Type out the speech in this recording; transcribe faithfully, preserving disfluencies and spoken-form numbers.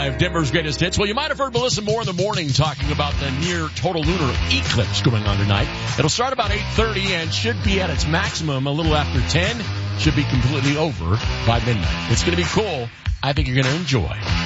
Denver's greatest hits. Well, you might have heard Melissa Moore in the morning talking about the near total lunar eclipse going on tonight. It'll start about eight thirty and should be at its maximum a little after ten. Should be completely over by midnight. It's going to be cool. I think you're going to enjoy.